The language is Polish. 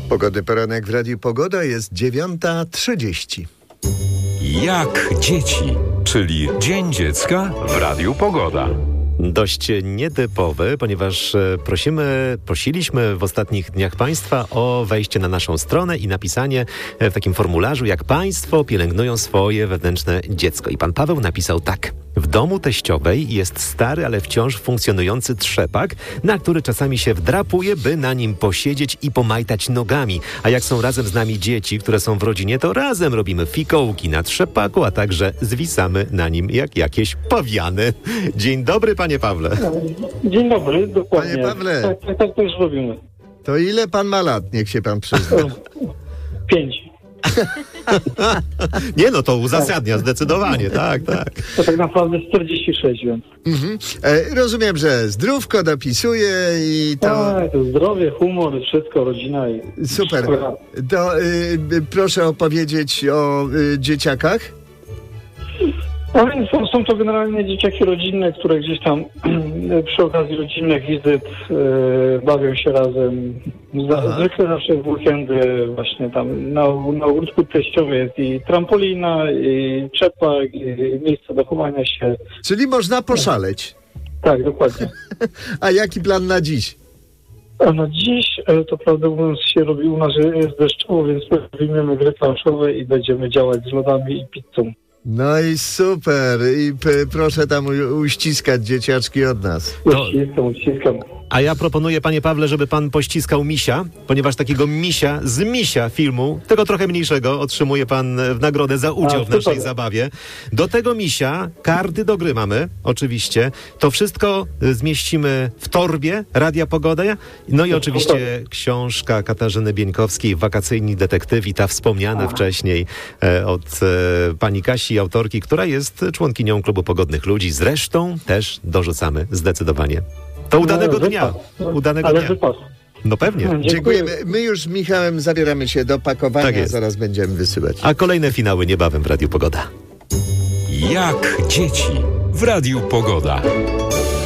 Pogodny poranek w Radiu Pogoda, jest 9:30. Jak dzieci, czyli Dzień Dziecka w Radiu Pogoda. Dość nietypowy, ponieważ prosiliśmy w ostatnich dniach Państwa o wejście na naszą stronę i napisanie w takim formularzu, jak Państwo pielęgnują swoje wewnętrzne dziecko. I pan Paweł napisał tak. W domu teściowej jest stary, ale wciąż funkcjonujący trzepak, na który czasami się wdrapuje, by na nim posiedzieć i pomajtać nogami. A jak są razem z nami dzieci, które są w rodzinie, to razem robimy fikołki na trzepaku, a także zwisamy na nim jak jakieś pawiany. Dzień dobry, panie Pawle. Dzień dobry, dokładnie. Panie Pawle. Tak też robimy. To ile pan ma lat? Niech się pan przyzna. 5. Nie no, to uzasadnia zdecydowanie, tak. To tak naprawdę 46, więc. Rozumiem, że zdrówko dopisuje i to... Tak, to zdrowie, humor, wszystko, rodzina i... Super. To proszę opowiedzieć o dzieciakach. No więc są to generalnie dzieciaki rodzinne, które gdzieś tam przy okazji rodzinnych wizyt bawią się razem. Zwykle zawsze w weekendy właśnie tam na ogródku teściowej jest i trampolina, i czepak, i miejsce do chowania się. Czyli można poszaleć. Tak, dokładnie. A jaki plan na dziś? A na dziś, to prawdę mówiąc, się robi u nas, że jest deszczowo, więc wyjmiemy gry planszowe i będziemy działać z lodami i pizzą. No i super. I proszę tam uściskać dzieciaczki od nas. Uściskam. A ja proponuję, panie Pawle, żeby pan pościskał misia, ponieważ takiego misia z Misia filmu, tego trochę mniejszego, otrzymuje pan w nagrodę za udział w naszej zabawie. Do tego misia karty do gry mamy, oczywiście. To wszystko zmieścimy w torbie Radia Pogoda. No i oczywiście książka Katarzyny Bieńkowskiej, Wakacyjni detektywi, ta wspomniana wcześniej od pani Kasi, autorki, która jest członkinią Klubu Pogodnych Ludzi. Zresztą też dorzucamy zdecydowanie. To udanego dnia. Wypas. No pewnie. Dziękujemy. My już z Michałem zabieramy się do pakowania, Tak jest. zaraz będziemy wysyłać. A kolejne finały niebawem w Radiu Pogoda. Jak dzieci w Radiu Pogoda.